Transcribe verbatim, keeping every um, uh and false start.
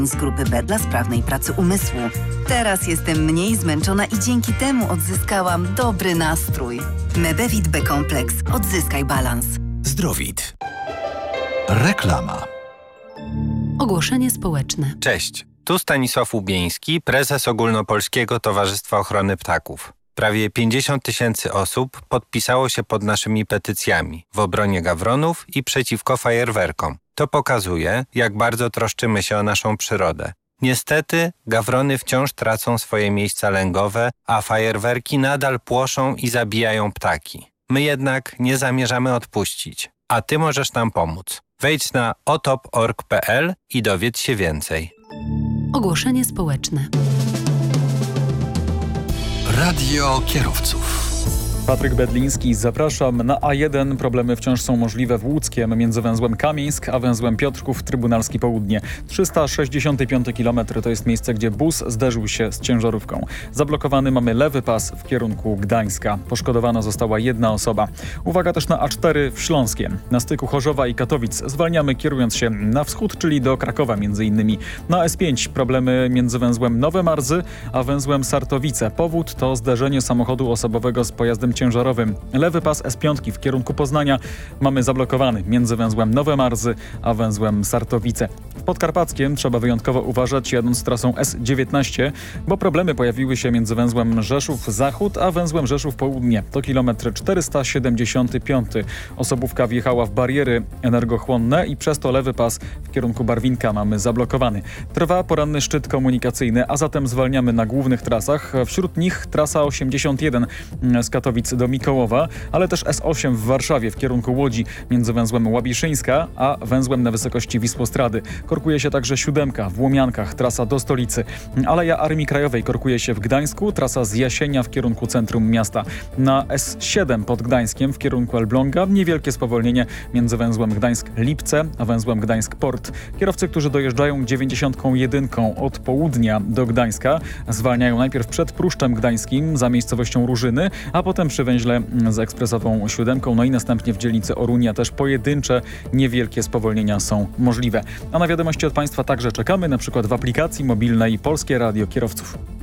z grupy B dla sprawnej pracy umysłu. Teraz jestem mniej zmęczona i dzięki temu odzyskałam dobry nastrój. Mebevit B-kompleks. Odzyskaj balans. Zdrowit. Reklama. Ogłoszenie społeczne. Cześć, tu Stanisław Łubieński, prezes Ogólnopolskiego Towarzystwa Ochrony Ptaków. Prawie pięćdziesiąt tysięcy osób podpisało się pod naszymi petycjami w obronie gawronów i przeciwko fajerwerkom. To pokazuje, jak bardzo troszczymy się o naszą przyrodę. Niestety, gawrony wciąż tracą swoje miejsca lęgowe, a fajerwerki nadal płoszą i zabijają ptaki. My jednak nie zamierzamy odpuścić, a Ty możesz nam pomóc. Wejdź na otop kropka org kropka pe el i dowiedz się więcej. Ogłoszenie społeczne. Radio kierowców. Patryk Bedliński, zapraszam. Na A jeden problemy wciąż są możliwe w Łódzkiem między węzłem Kamieńsk a węzłem Piotrków Trybunalski Południe. trzysta sześćdziesiąty piąty kilometr to jest miejsce, gdzie bus zderzył się z ciężarówką. Zablokowany mamy lewy pas w kierunku Gdańska. Poszkodowana została jedna osoba. Uwaga też na A cztery w Śląskiem. Na styku Chorzowa i Katowic zwalniamy kierując się na wschód, czyli do Krakowa między innymi. Na S pięć problemy między węzłem Nowe Marzy a węzłem Sartowice. Powód to zderzenie samochodu osobowego z pojazdem ciężarowym. Lewy pas S pięć w kierunku Poznania mamy zablokowany między węzłem Nowe Marzy a węzłem Sartowice. W Podkarpackiem trzeba wyjątkowo uważać jadąc trasą S dziewiętnaście, bo problemy pojawiły się między węzłem Rzeszów Zachód a węzłem Rzeszów Południe. To kilometr czterysta siedemdziesiąty piąty. Osobówka wjechała w bariery energochłonne i przez to lewy pas w kierunku Barwinka mamy zablokowany. Trwa poranny szczyt komunikacyjny, a zatem zwalniamy na głównych trasach. Wśród nich trasa osiemdziesiąt jeden z Katowic do Mikołowa, ale też S osiem w Warszawie w kierunku Łodzi między węzłem Łabiszyńska a węzłem na wysokości Wisłostrady. Korkuje się także siódemka w Łomiankach, trasa do stolicy. Aleja Armii Krajowej korkuje się w Gdańsku, trasa z Jasienia w kierunku centrum miasta. Na S siedem pod Gdańskiem w kierunku Elbląga niewielkie spowolnienie między węzłem Gdańsk-Lipce a węzłem Gdańsk-Port. Kierowcy, którzy dojeżdżają dziewięćdziesiątką jeden od południa do Gdańska, zwalniają najpierw przed Pruszczem Gdańskim za miejscowością Różyny, a potem przy węźle z ekspresową siódemką, no i następnie w dzielnicy Orunia też pojedyncze, niewielkie spowolnienia są możliwe. A na wiadomości od Państwa także czekamy, na przykład w aplikacji mobilnej Polskie Radio Kierowców.